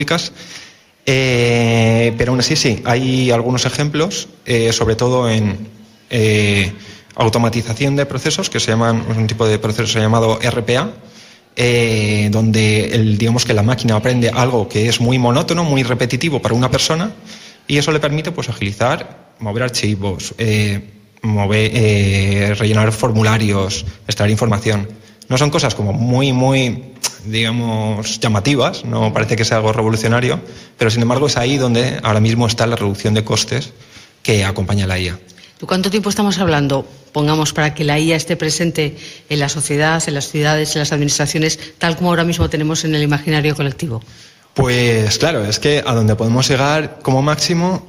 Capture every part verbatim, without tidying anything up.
públicas. Eh, pero aún así sí, hay algunos ejemplos, eh, sobre todo en eh, automatización de procesos, que se llaman, un tipo de proceso llamado R P A, eh, donde el, digamos que la máquina aprende algo que es muy monótono, muy repetitivo para una persona, y eso le permite pues agilizar, mover archivos, eh, mover, eh, rellenar formularios, extraer información. No son cosas como muy, muy, digamos, llamativas, no parece que sea algo revolucionario, pero sin embargo es ahí donde ahora mismo está la reducción de costes que acompaña la I A. ¿De cuánto tiempo estamos hablando, pongamos, para que la I A esté presente en la sociedad, en las ciudades, en las administraciones, tal como ahora mismo tenemos en el imaginario colectivo? Pues claro, es que a donde podemos llegar como máximo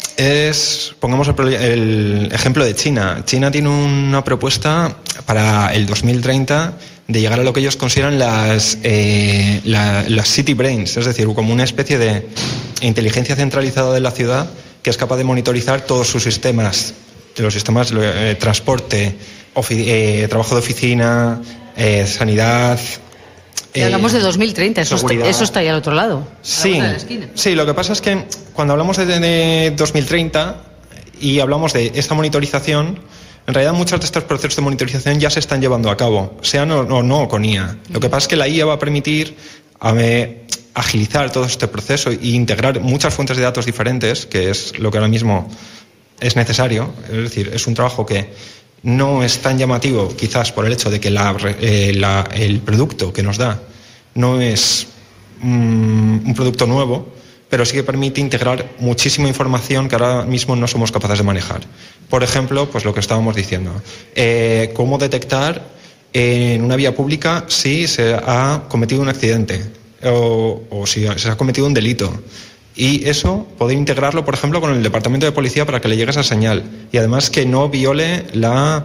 es, pongamos el, el ejemplo de China. China tiene una propuesta para el dos mil treinta de llegar a lo que ellos consideran las, eh, la, las city brains, es decir, como una especie de inteligencia centralizada de la ciudad que es capaz de monitorizar todos sus sistemas, los sistemas de eh, transporte, ofi, eh, trabajo de oficina, eh, sanidad. Y hablamos de dos mil treinta, eso está, eso está ahí al otro lado. Sí, sí, lo que pasa es que cuando hablamos de, de dos mil treinta y hablamos de esta monitorización, en realidad muchos de estos procesos de monitorización ya se están llevando a cabo, sean o no, no con I A. Lo que pasa es que la I A va a permitir a me, agilizar todo este proceso e integrar muchas fuentes de datos diferentes, que es lo que ahora mismo es necesario. Es decir, es un trabajo que no es tan llamativo quizás por el hecho de que la, eh, la, el producto que nos da no es mm, un producto nuevo, pero sí que permite integrar muchísima información que ahora mismo no somos capaces de manejar. Por ejemplo, pues lo que estábamos diciendo, eh, cómo detectar en una vía pública si se ha cometido un accidente o, o si se ha cometido un delito. Y eso, poder integrarlo, por ejemplo, con el departamento de policía para que le llegue esa señal. Y además que no viole la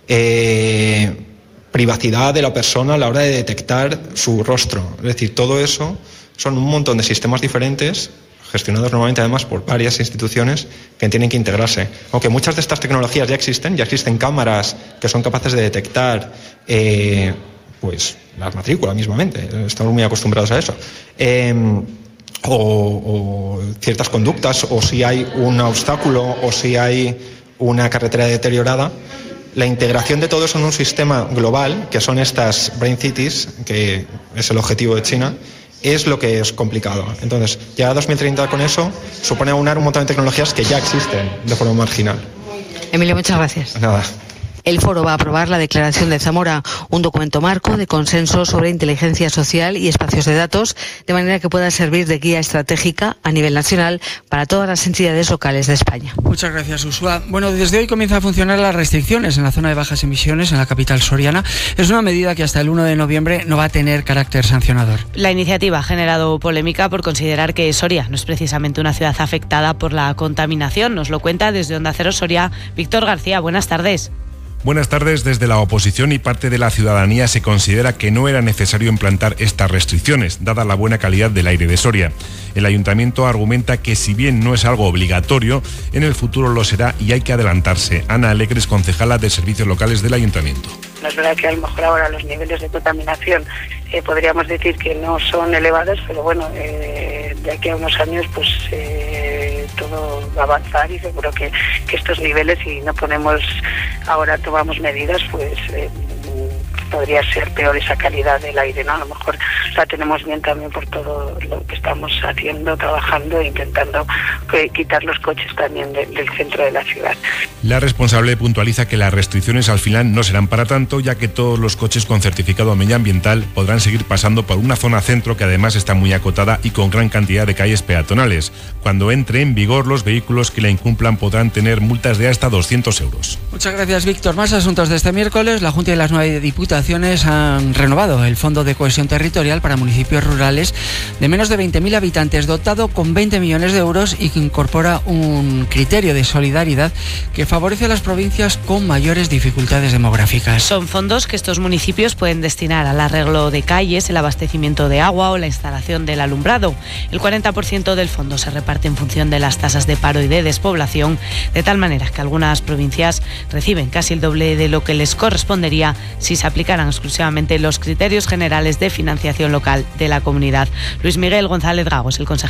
eh, privacidad de la persona a la hora de detectar su rostro. Es decir, todo eso son un montón de sistemas diferentes, gestionados normalmente además por varias instituciones, que tienen que integrarse. Aunque muchas de estas tecnologías ya existen, ya existen cámaras que son capaces de detectar eh, pues las matrículas mismamente. Estamos muy acostumbrados a eso. Eh, O, o ciertas conductas, o si hay un obstáculo, o si hay una carretera deteriorada. La integración de todo eso en un sistema global, que son estas Brain Cities, que es el objetivo de China, es lo que es complicado. Entonces, ya dos mil treinta con eso supone aunar un montón de tecnologías que ya existen de forma marginal. Emilio, muchas gracias. Nada. El foro va a aprobar la Declaración de Zamora, un documento marco de consenso sobre inteligencia social y espacios de datos, de manera que pueda servir de guía estratégica a nivel nacional para todas las entidades locales de España. Muchas gracias, Ursula. Bueno, desde hoy comienzan a funcionar las restricciones en la zona de bajas emisiones en la capital soriana. Es una medida que hasta el uno de noviembre no va a tener carácter sancionador. La iniciativa ha generado polémica por considerar que Soria no es precisamente una ciudad afectada por la contaminación. Nos lo cuenta desde Onda Cero Soria Víctor García. Buenas tardes. Buenas tardes. Desde la oposición y parte de la ciudadanía se considera que no era necesario implantar estas restricciones, dada la buena calidad del aire de Soria. El ayuntamiento argumenta que si bien no es algo obligatorio, en el futuro lo será y hay que adelantarse. Ana Alegres, concejala de Servicios Locales del Ayuntamiento. No es verdad que a lo mejor ahora los niveles de contaminación eh, podríamos decir que no son elevados, pero bueno, eh, de aquí a unos años pues eh, todo va a avanzar y seguro que, que estos niveles, si no ponemos ahora tomamos medidas, pues eh, podría ser peor esa calidad del aire, ¿no? A lo mejor la tenemos bien también por todo lo que estamos haciendo, trabajando e intentando que, quitar los coches también de, del centro de la ciudad. La responsable puntualiza que las restricciones al final no serán para tanto, ya que todos los coches con certificado medioambiental podrán seguir pasando por una zona centro que además está muy acotada y con gran cantidad de calles peatonales. Cuando entre en vigor, los vehículos que la incumplan podrán tener multas de hasta doscientos euros. Muchas gracias, Víctor. Más asuntos de este miércoles. La Junta y las nueve diputaciones han renovado el Fondo de Cohesión Territorial para municipios rurales de menos de veinte mil habitantes, dotado con veinte millones de euros y que incorpora un criterio de solidaridad que favorece a las provincias con mayores dificultades demográficas. Son fondos que estos municipios pueden destinar al arreglo de calles, el abastecimiento de agua o la instalación del alumbrado. El cuarenta por ciento del fondo se reparte en función de las tasas de paro y de despoblación, de tal manera que algunas provincias reciben casi el doble de lo que les correspondería si se aplica aplicarán exclusivamente los criterios generales de financiación local de la comunidad. Luis Miguel González Gago es el consejero